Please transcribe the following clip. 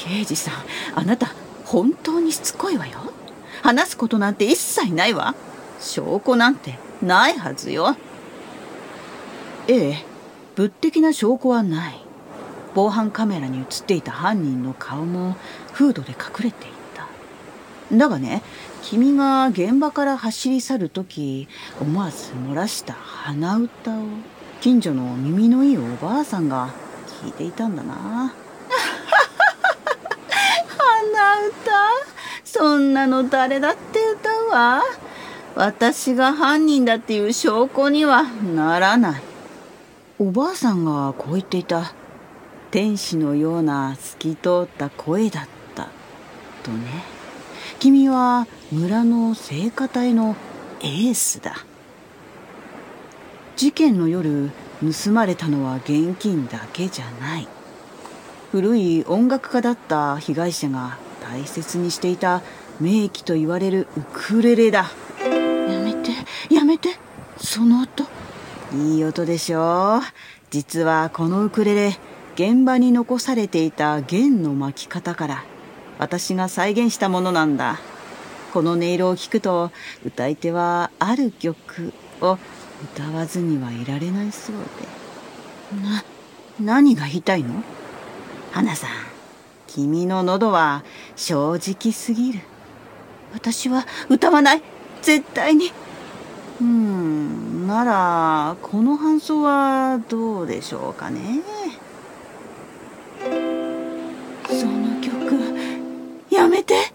刑事さん、あなた本当にしつこいわよ。話すことなんて一切ないわ。証拠なんてないはずよ。ええ、物的な証拠はない。防犯カメラに映っていた犯人の顔もフードで隠れていた。だがね、君が現場から走り去るとき、思わず漏らした鼻歌を近所の耳のいいおばあさんが聞いていたんだな。鼻歌？そんなの誰だって歌うわ。私が犯人だっていう証拠にはならない。おばあさんがこう言っていた。天使のような透き通った声だったとね。君は村の聖歌隊のエースだ。事件の夜、盗まれたのは現金だけじゃない。古い音楽家だった被害者が大切にしていた名器と言われるウクレレだ。やめて、やめて、その音。いい音でしょ。実はこのウクレレ、現場に残されていた弦の巻き方から私が再現したものなんだ。この音色を聞くと歌い手はある曲を歌わずにはいられないそうで。何が言いたいの？花さん、君の喉は正直すぎる。私は歌わない、絶対に。ならこの搬送はどうでしょうかね。その曲やめて。